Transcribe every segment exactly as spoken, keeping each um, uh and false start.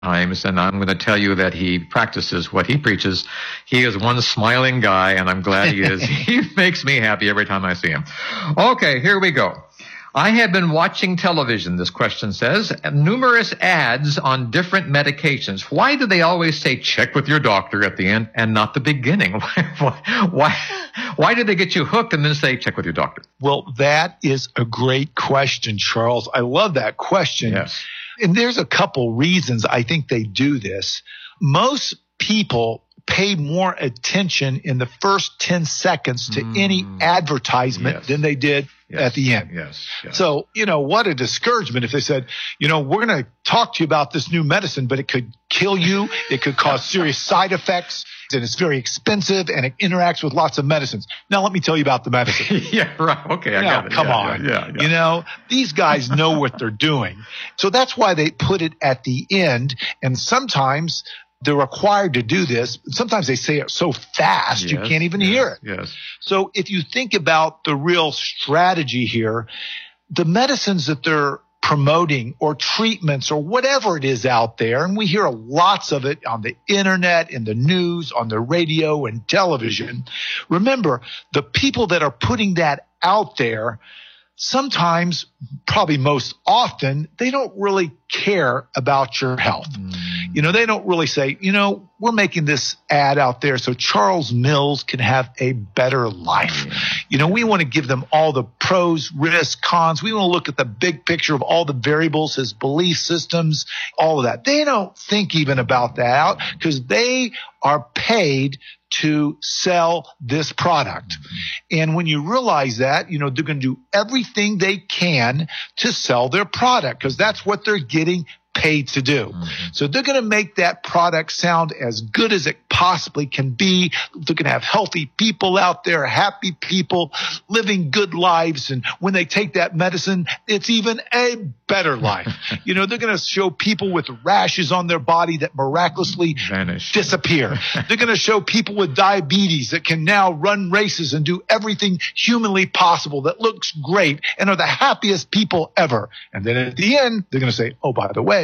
times, and I'm going to tell you that he practices what he preaches. He is one smiling guy, and I'm glad he is. He makes me happy every time I see him. Okay, here we go. I have been watching television, this question says, numerous ads on different medications. Why do they always say check with your doctor at the end and not the beginning? Why, why, why do they get you hooked and then say check with your doctor? Well, that is a great question, Charles. I love that question. Yes. And there's a couple reasons I think they do this. Most people pay more attention in the first ten seconds to mm. any advertisement yes. than they did yes. at the end. Yes. yes. So, you know, what a discouragement if they said, you know, we're going to talk to you about this new medicine, but it could kill you. It could cause serious side effects. And it's very expensive, and it interacts with lots of medicines. Now, let me tell you about the medicine. yeah, right. Okay, I now, got it. Come yeah, on. Yeah, yeah, yeah. You know, these guys know what they're doing. So that's why they put it at the end. And sometimes they're required to do this. Sometimes they say it so fast yes, you can't even yes, hear it. Yes. So if you think about the real strategy here, the medicines that they're promoting or treatments or whatever it is out there, and we hear lots of it on the internet, in the news, on the radio and television. Remember, the people that are putting that out there, sometimes, probably most often, they don't really care about your health. Mm. You know, they don't really say, you know, we're making this ad out there so Charles Mills can have a better life. Mm. You know, we want to give them all the pros, risks, cons. We want to look at the big picture of all the variables, his belief systems, all of that. They don't think even about that out because they are paid to sell this product. And when you realize that, you know, they're going to do everything they can to sell their product because that's what they're getting paid to do. Mm-hmm. So they're going to make that product sound as good as it possibly can be. They're going to have healthy people out there, happy people living good lives. And when they take that medicine, it's even a better life. You know, they're going to show people with rashes on their body that miraculously vanish, disappear. They're going to show people with diabetes that can now run races and do everything humanly possible that looks great and are the happiest people ever. And then at the end, they're going to say, oh, by the way,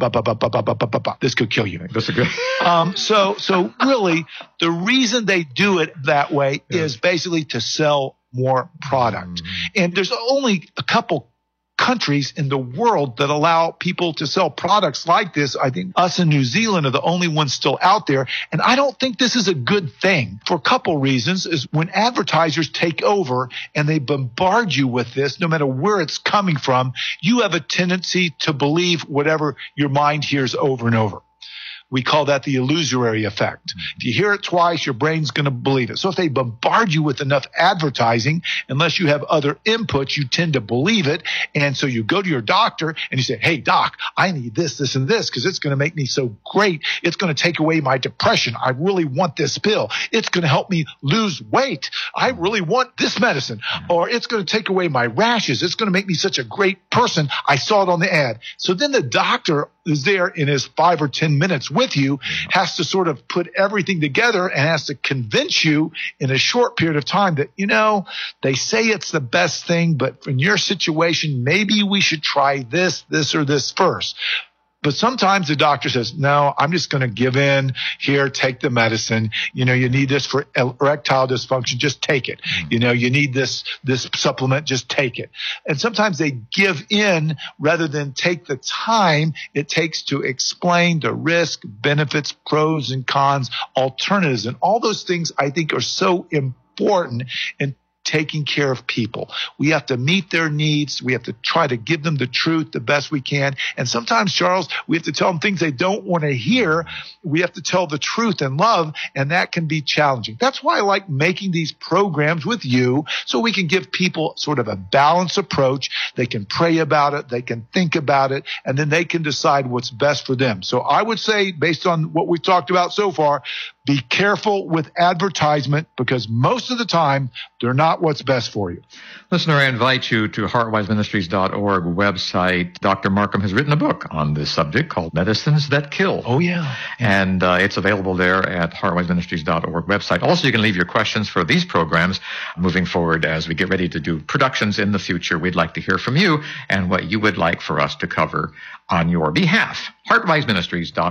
this could kill you. This is good. um, so, so really, the reason they do it that way yeah. is basically to sell more product. Mm. And there's only a couple countries in the world that allow people to sell products like this. I think us in New Zealand are the only ones still out there. And I don't think this is a good thing for a couple reasons. Is when advertisers take over and they bombard you with this, no matter where it's coming from, you have a tendency to believe whatever your mind hears over and over. We call that the illusory effect. If you hear it twice, your brain's going to believe it. So if they bombard you with enough advertising, unless you have other inputs, you tend to believe it. And so you go to your doctor and you say, hey, doc, I need this, this, and this because it's going to make me so great. It's going to take away my depression. I really want this pill. It's going to help me lose weight. I really want this medicine. Or it's going to take away my rashes. It's going to make me such a great person. I saw it on the ad. So then the doctor is there in his five or ten minutes with you, has to sort of put everything together and has to convince you in a short period of time that, you know, they say it's the best thing, but in your situation, maybe we should try this, this, or this first. But sometimes the doctor says, no, I'm just going to give in. Here, take the medicine. You know, you need this for erectile dysfunction. Just take it. You know, you need this, this supplement. Just take it. And sometimes they give in rather than take the time it takes to explain the risk, benefits, pros and cons, alternatives. And all those things I think are so important in taking care of people. We have to meet their needs. We have to try to give them the truth the best we can. And sometimes, Charles, we have to tell them things they don't want to hear. We have to tell the truth and love, and that can be challenging. That's why I like making these programs with you so we can give people sort of a balanced approach. They can pray about it. They can think about it, and then they can decide what's best for them. So I would say, based on what we've talked about so far, Be careful with advertisement because most of the time they're not what's best for you. Listener, I invite you to heart wise ministries dot org website. Doctor Markham has written a book on this subject called Medicines That Kill. Oh, yeah. And uh, it's available there at heart wise ministries dot org website. Also, you can leave your questions for these programs moving forward as we get ready to do productions in the future. We'd like to hear from you and what you would like for us to cover on your behalf. heart wise ministries dot org